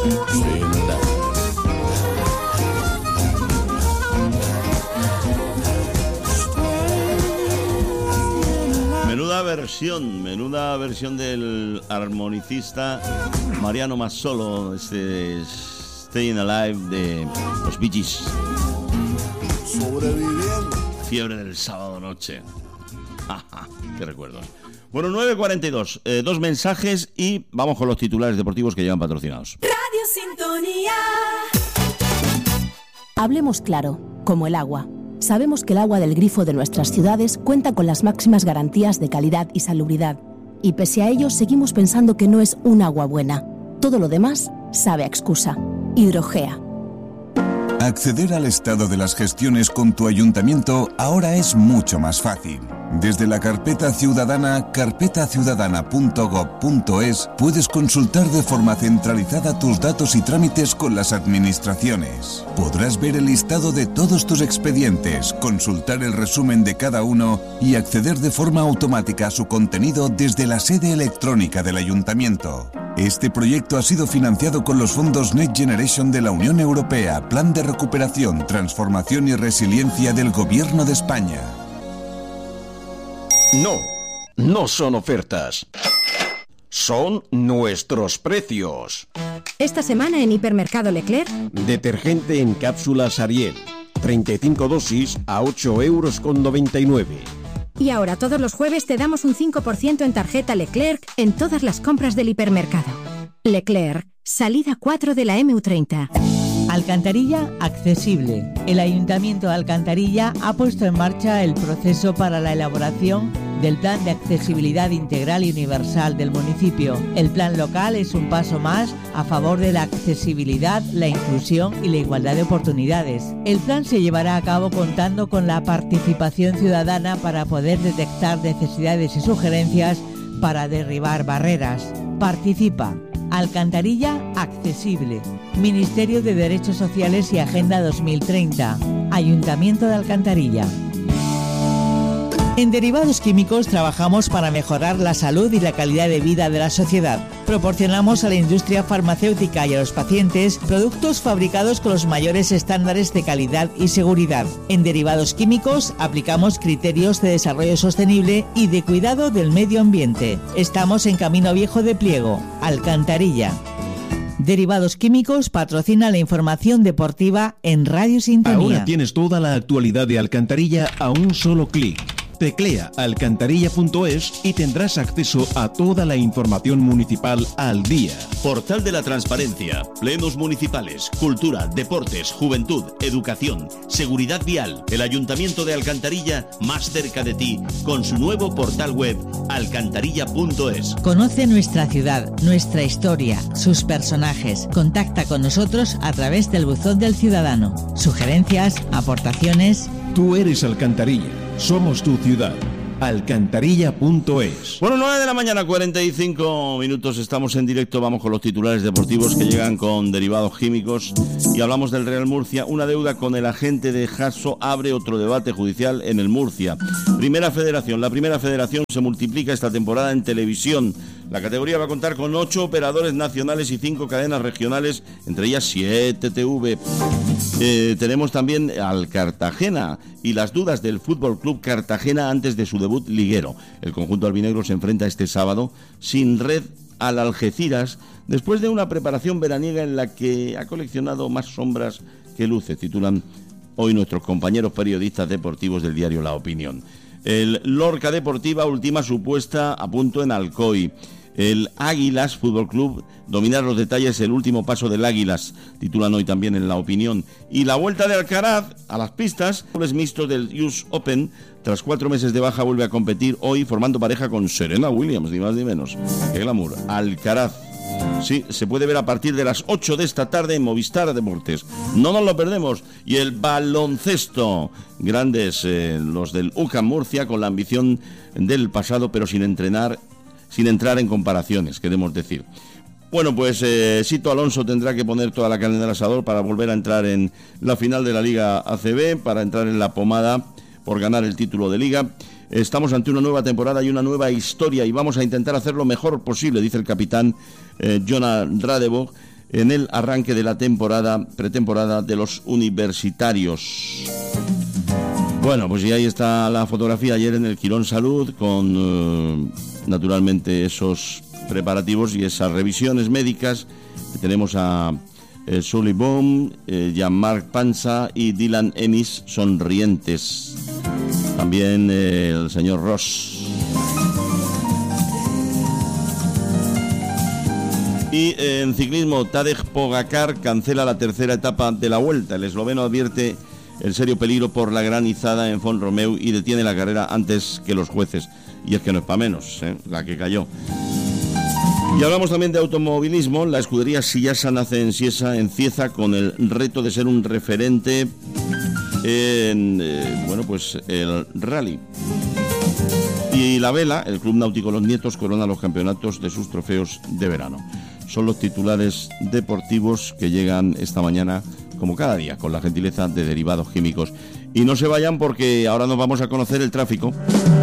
Menuda versión del armonicista Mariano Massolo, este Staying Alive de los Bee Gees. Sobreviviendo. Fiebre del sábado noche. Qué recuerdos. Bueno, 9:42, dos mensajes y vamos con los titulares deportivos que llevan patrocinados. Radio Sintonía. Hablemos claro, como el agua. Sabemos que el agua del grifo de nuestras ciudades cuenta con las máximas garantías de calidad y salubridad. Y pese a ello, seguimos pensando que no es un agua buena. Todo lo demás sabe a excusa. Hidrogea. Acceder al estado de las gestiones con tu ayuntamiento ahora es mucho más fácil. Desde la carpeta ciudadana, carpetaciudadana.gov.es, puedes consultar de forma centralizada tus datos y trámites con las administraciones. Podrás ver el listado de todos tus expedientes, consultar el resumen de cada uno y acceder de forma automática a su contenido desde la sede electrónica del ayuntamiento. Este proyecto ha sido financiado con los fondos Next Generation de la Unión Europea, Plan de Recuperación, Transformación y Resiliencia del Gobierno de España. No son ofertas. Son nuestros precios. Esta semana en Hipermercado Leclerc. Detergente en cápsulas Ariel. 35 dosis a 8,99 €. Y ahora todos los jueves te damos un 5% en tarjeta Leclerc en todas las compras del hipermercado. Leclerc, salida 4 de la MU30. Alcantarilla accesible. El Ayuntamiento de Alcantarilla ha puesto en marcha el proceso para la elaboración del Plan de Accesibilidad Integral y Universal del municipio. El plan local es un paso más a favor de la accesibilidad, la inclusión y la igualdad de oportunidades. El plan se llevará a cabo contando con la participación ciudadana para poder detectar necesidades y sugerencias para derribar barreras. Participa. Alcantarilla accesible. Ministerio de Derechos Sociales y Agenda 2030. Ayuntamiento de Alcantarilla. En Derivados Químicos trabajamos para mejorar la salud y la calidad de vida de la sociedad. Proporcionamos a la industria farmacéutica y a los pacientes productos fabricados con los mayores estándares de calidad y seguridad. En Derivados Químicos aplicamos criterios de desarrollo sostenible y de cuidado del medio ambiente. Estamos en Camino Viejo de Pliego, Alcantarilla. Derivados Químicos patrocina la información deportiva en Radio Sintonía. Ahora tienes toda la actualidad de Alcantarilla a un solo clic. Teclea alcantarilla.es y tendrás acceso a toda la información municipal al día. Portal de la Transparencia, plenos municipales, cultura, deportes, juventud, educación, seguridad vial. El Ayuntamiento de Alcantarilla más cerca de ti con su nuevo portal web alcantarilla.es. Conoce nuestra ciudad, nuestra historia, sus personajes. Contacta con nosotros a través del buzón del ciudadano. Sugerencias, aportaciones. Tú eres Alcantarilla. Somos tu ciudad. Alcantarilla.es. Bueno, 9:45 a.m, estamos en directo, vamos con los titulares deportivos que llegan con Derivados Químicos y hablamos del Real Murcia. Una deuda con el agente de Jasso abre otro debate judicial en el Murcia. Primera Federación, la Primera Federación se multiplica esta temporada en televisión. La categoría va a contar con 8 operadores nacionales y 5 cadenas regionales, entre ellas 7 TV. Tenemos también al Cartagena y las dudas del Fútbol Club Cartagena antes de su debut liguero. El conjunto albinegro se enfrenta este sábado sin red al Algeciras después de una preparación veraniega en la que ha coleccionado más sombras que luces, titulan hoy nuestros compañeros periodistas deportivos del diario La Opinión. El Lorca Deportiva ultima su puesta a punto en Alcoy. El Águilas Fútbol Club dominar los detalles, el último paso del Águilas, titulan hoy también en La Opinión. Y la vuelta de Alcaraz a las pistas, dobles mixtos del US Open, tras 4 meses de baja vuelve a competir hoy formando pareja con Serena Williams, ni más ni menos. ¡Qué glamour! Alcaraz. Sí, se puede ver a partir de las 8 de esta tarde en Movistar Deportes. No nos lo perdemos. Y el baloncesto. Grandes los del UCAM Murcia con la ambición del pasado, pero sin entrar en comparaciones, queremos decir. Bueno, pues Sito Alonso tendrá que poner toda la carne en el asador para volver a entrar en la final de la Liga ACB, para entrar en la pomada por ganar el título de Liga. Estamos ante una nueva temporada y una nueva historia y vamos a intentar hacer lo mejor posible, dice el capitán Jonas Radebog. en el arranque de la pretemporada de los universitarios. Bueno, pues y ahí está la fotografía ayer en el Quirón Salud con naturalmente esos preparativos y esas revisiones médicas. Tenemos a Sully Boom, Jean-Marc Panza y Dylan Ennis sonrientes. También el señor Ross. Y en ciclismo, Tadej Pogačar cancela la tercera etapa de la Vuelta. El esloveno advierte el serio peligro por la granizada en Font-Romeu y detiene la carrera antes que los jueces. Y es que no es para menos, la que cayó. Y hablamos también de automovilismo. La escudería Sillasa nace en Cieza con el reto de ser un referente en el rally. Y la vela, el Club Náutico Los Nietos, corona los campeonatos de sus trofeos de verano. Son los titulares deportivos que llegan esta mañana, como cada día, con la gentileza de Derivados Químicos. Y no se vayan porque ahora nos vamos a conocer el tráfico.